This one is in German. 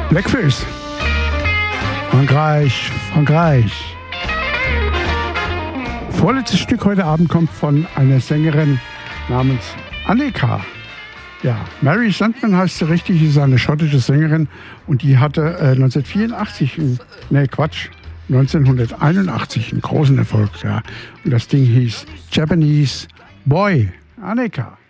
Blackface. Frankreich, Frankreich. Vorletztes Stück heute Abend kommt von einer Sängerin namens Annika. Ja, Mary Sandman heißt sie richtig, ist eine schottische Sängerin und die hatte 1981 einen großen Erfolg. Ja. Und das Ding hieß Japanese Boy. Annika.